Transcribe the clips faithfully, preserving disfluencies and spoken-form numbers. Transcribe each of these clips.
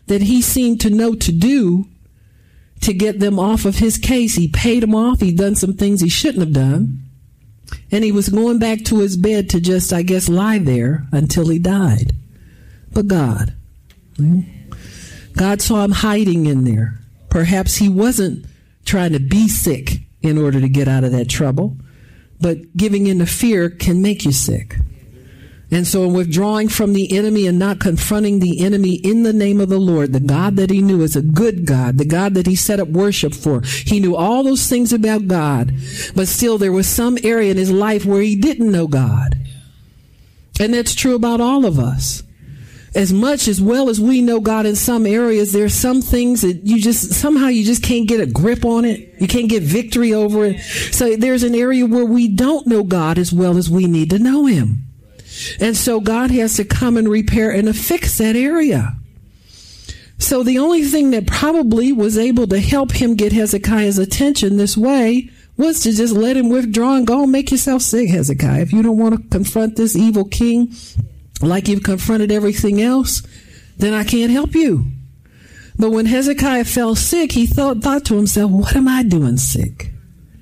that he seemed to know to do to get them off of his case. He paid them off. He'd done some things he shouldn't have done. And he was going back to his bed to just, I guess, lie there until he died. But God, God saw him hiding in there. Perhaps he wasn't trying to be sick in order to get out of that trouble, but giving in to fear can make you sick. And so in withdrawing from the enemy and not confronting the enemy in the name of the Lord, the God that he knew is a good God, the God that he set up worship for. He knew all those things about God, but still there was some area in his life where he didn't know God. And that's true about all of us. As much as well as we know God in some areas, there's some things that you just, somehow you just can't get a grip on it. You can't get victory over it. So there's an area where we don't know God as well as we need to know him. And so God has to come and repair and fix that area. So the only thing that probably was able to help him get Hezekiah's attention this way was to just let him withdraw and go and make yourself sick, Hezekiah. If you don't want to confront this evil king like you've confronted everything else, then I can't help you. But when Hezekiah fell sick, he thought, thought to himself, what am I doing sick?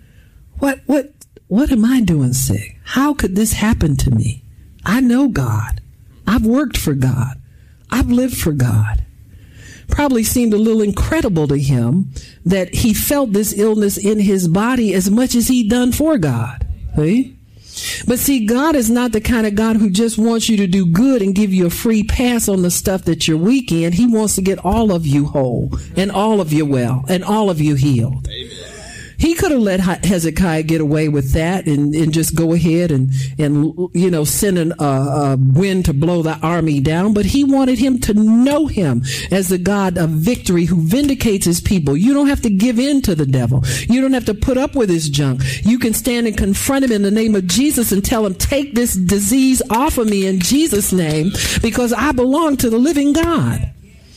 What, what, what am I doing sick? How could this happen to me? I know God. I've worked for God. I've lived for God. Probably seemed a little incredible to him that he felt this illness in his body as much as he'd done for God. See? But see, God is not the kind of God who just wants you to do good and give you a free pass on the stuff that you're weak in. He wants to get all of you whole and all of you well and all of you healed. Amen. He could have let Hezekiah get away with that and, and just go ahead and, and you know, send an, uh, a wind to blow the army down. But he wanted him to know him as the God of victory who vindicates his people. You don't have to give in to the devil. You don't have to put up with his junk. You can stand and confront him in the name of Jesus and tell him, take this disease off of me in Jesus' name, because I belong to the living God.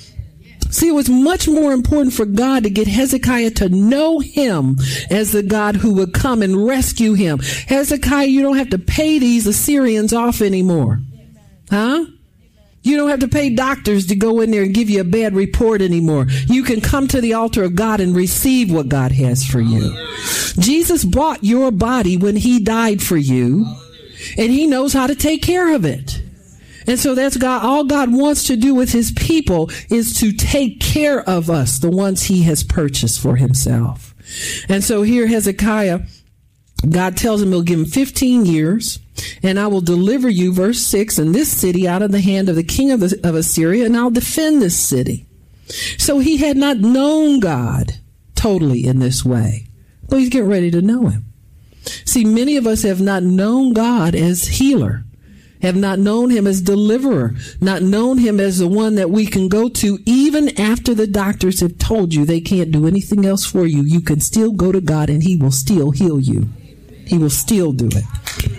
See, it was much more important for God to get Hezekiah to know him as the God who would come and rescue him. Hezekiah, you don't have to pay these Assyrians off anymore. Huh? You don't have to pay doctors to go in there and give you a bad report anymore. You can come to the altar of God and receive what God has for you. Jesus bought your body when he died for you, and he knows how to take care of it. And so that's God. All God wants to do with his people is to take care of us, the ones he has purchased for himself. And so here Hezekiah, God tells him he'll give him fifteen years, and I will deliver you, verse six, in this city out of the hand of the king of, the, of Assyria, and I'll defend this city. So he had not known God totally in this way, but he's getting ready to know him. See, many of us have not known God as healer, have not known him as deliverer, not known him as the one that we can go to even after the doctors have told you they can't do anything else for you. You can still go to God and he will still heal you. He will still do it.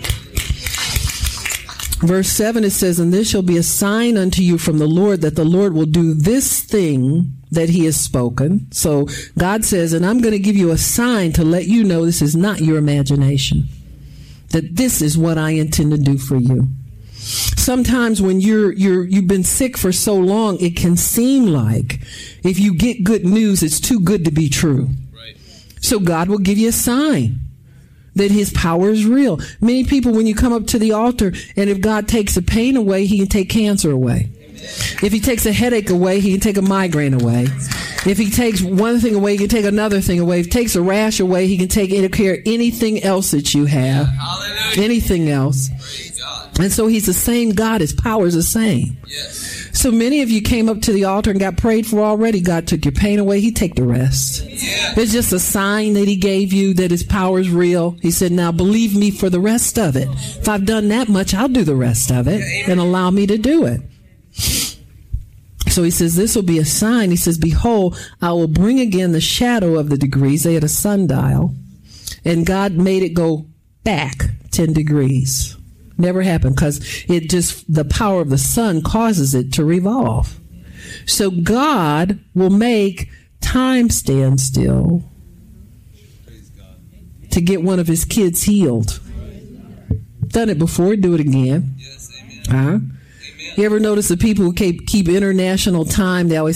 Verse seven, it says, and this shall be a sign unto you from the Lord, that the Lord will do this thing that he has spoken. So God says, and I'm going to give you a sign to let you know this is not your imagination, that this is what I intend to do for you. Sometimes when you're, you're, you've been sick for so long, it can seem like if you get good news, it's too good to be true. Right. So God will give you a sign that his power is real. Many people, when you come up to the altar, and if God takes the pain away, he can take cancer away. Amen. If he takes a headache away, he can take a migraine away. If he takes one thing away, he can take another thing away. If he takes a rash away, he can take care of anything else that you have. Hallelujah. Anything else. And so he's the same God. His power is the same. Yes. So many of you came up to the altar and got prayed for already. God took your pain away. He take the rest. Yeah. It's just a sign that he gave you that his power is real. He said, now believe me for the rest of it. If I've done that much, I'll do the rest of it and allow me to do it. So he says, this will be a sign. He says, behold, I will bring again the shadow of the degrees. They had a sundial, and God made it go back ten degrees. Never happened, because it just, the power of the sun causes it to revolve. So God will make time stand still to get one of his kids healed. Done it before, do it again. Yes, amen. Huh? Amen. You ever notice the people who keep, keep international time, they always